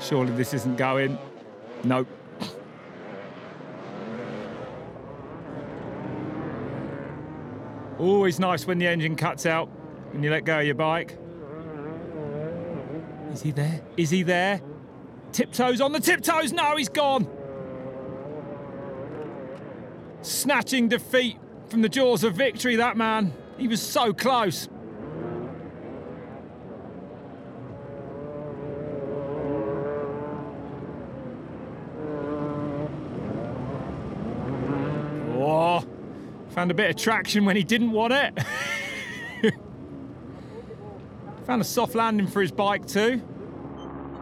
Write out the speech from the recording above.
Surely this isn't going. Nope. Always nice when the engine cuts out when you let go of your bike. Is he there? Is he there? Tiptoes on the tiptoes. No, he's gone. Snatching defeat from the jaws of victory, that man. He was so close. Oh, found a bit of traction when he didn't want it. Found a soft landing for his bike too.